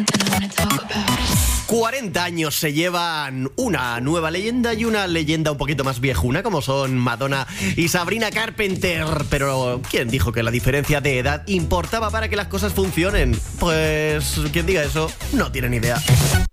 40 años se llevan una nueva leyenda y una leyenda un poquito más viejuna, como son Madonna y Sabrina Carpenter. Pero ¿quién dijo que la diferencia de edad importaba para que las cosas funcionen? Pues quien diga eso no tiene ni idea.